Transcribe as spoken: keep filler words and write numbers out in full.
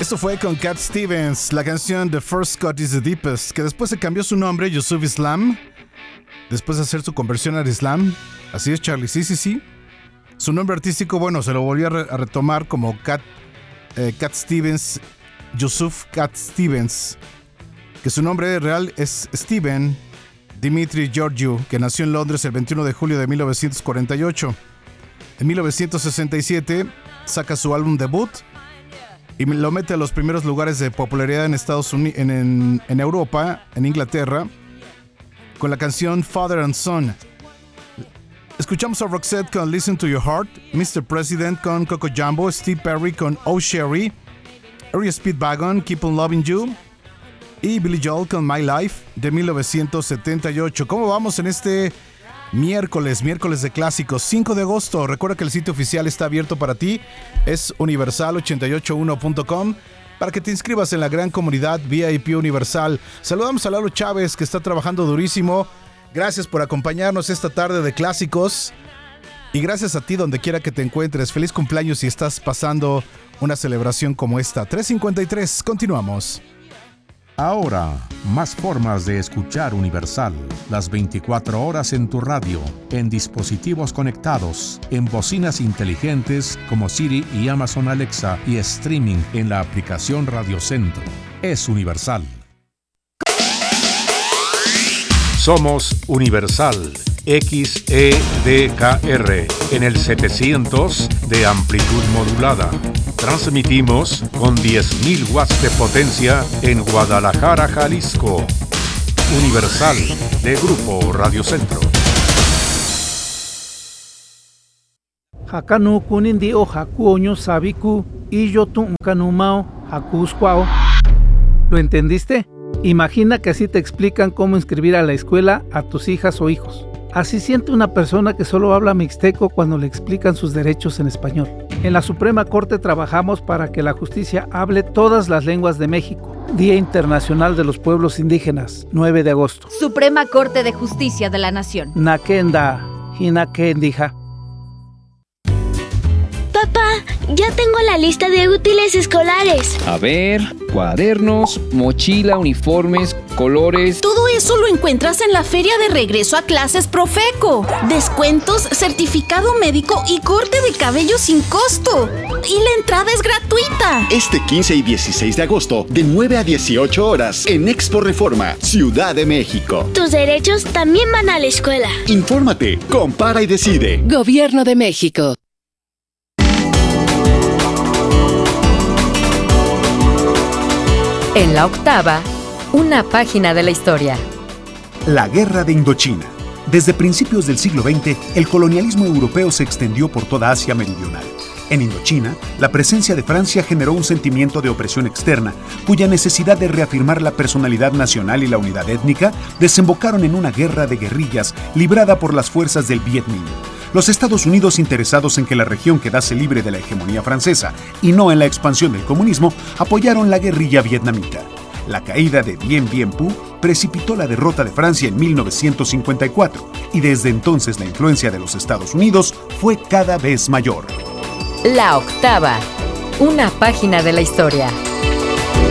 Esto fue con Cat Stevens, la canción The First Cut is the Deepest, que después se cambió su nombre, Yusuf Islam, después de hacer su conversión al Islam. Así es, Charlie, sí, sí, sí. Su nombre artístico, bueno, se lo volvió a, re- a retomar como Cat, eh, Cat Stevens, Yusuf Cat Stevens, que su nombre real es Steven Dimitri Georgiou, que nació en Londres el veintiuno de julio de mil novecientos cuarenta y ocho. En mil novecientos sesenta y siete saca su álbum debut y lo mete a los primeros lugares de popularidad en Estados Unidos, en, en, en Europa, en Inglaterra, con la canción Father and Son. Escuchamos a Roxette con Listen to Your Heart, mister President con Coco Jumbo, Steve Perry con Oh Sherry, Area Speedwagon, Keep on Loving You y Billy Joel con My Life de mil novecientos setenta y ocho. ¿Cómo vamos en este miércoles, miércoles de clásicos, cinco de agosto? Recuerda que el sitio oficial está abierto para ti, es universal ochenta y ocho uno punto com, para que te inscribas en la gran comunidad V I P Universal. Saludamos a Lalo Chávez, que está trabajando durísimo. Gracias por acompañarnos esta tarde de clásicos y gracias a ti donde quiera que te encuentres. Feliz cumpleaños si estás pasando una celebración como esta. tres cincuenta y tres, continuamos. Ahora, más formas de escuchar Universal. Las veinticuatro horas en tu radio, en dispositivos conectados, en bocinas inteligentes como Siri y Amazon Alexa y streaming en la aplicación Radio Centro. Es Universal. Somos Universal X E D K R en el setecientos de amplitud modulada. Transmitimos con diez mil watts de potencia en Guadalajara, Jalisco. Universal de Grupo Radio Centro. Hakanu kunindi o hakuoño sabiku y yo tu kanumao hakuskwao. ¿Lo entendiste? Imagina que así te explican cómo inscribir a la escuela a tus hijas o hijos. Así siente una persona que solo habla mixteco cuando le explican sus derechos en español. En la Suprema Corte trabajamos para que la justicia hable todas las lenguas de México. Día Internacional de los Pueblos Indígenas, nueve de agosto. Suprema Corte de Justicia de la Nación. Nakenda, hinakendija. Papá, ya tengo la lista de útiles escolares. A ver, cuadernos, mochila, uniformes, colores. Todo eso lo encuentras en la feria de regreso a clases Profeco. Descuentos, certificado médico y corte de cabello sin costo. Y la entrada es gratuita. Este quince y dieciséis de agosto, de nueve a dieciocho horas, en Expo Reforma, Ciudad de México. Tus derechos también van a la escuela. Infórmate, compara y decide. Gobierno de México. En la octava, una página de la historia. La Guerra de Indochina. Desde principios del siglo veinte, el colonialismo europeo se extendió por toda Asia meridional. En Indochina, la presencia de Francia generó un sentimiento de opresión externa, cuya necesidad de reafirmar la personalidad nacional y la unidad étnica desembocaron en una guerra de guerrillas librada por las fuerzas del Viet Minh. Los Estados Unidos, interesados en que la región quedase libre de la hegemonía francesa y no en la expansión del comunismo, apoyaron la guerrilla vietnamita. La caída de Dien Bien Phu precipitó la derrota de Francia en mil novecientos cincuenta y cuatro y desde entonces la influencia de los Estados Unidos fue cada vez mayor. La octava, una página de la historia.